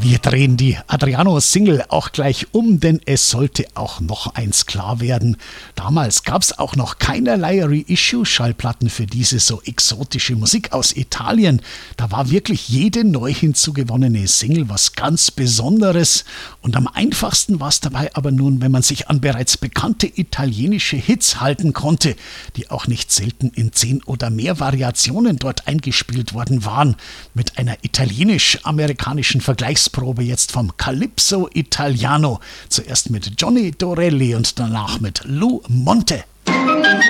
Wir drehen die Adriano-Single auch gleich um, denn es sollte auch noch eins klar werden. Damals gab es auch noch keinerlei Reissue-Schallplatten für diese so exotische Musik aus Italien. Da war wirklich jede neu hinzugewonnene Single was ganz Besonderes. Und am einfachsten war es dabei aber nun, wenn man sich an bereits bekannte italienische Hits halten konnte, die auch nicht selten in 10 oder mehr Variationen dort eingespielt worden waren. Mit einer italienisch-amerikanischen Vergleichsprobe jetzt vom Calypso Italiano. Zuerst mit Johnny Dorelli und danach mit Lou Monte.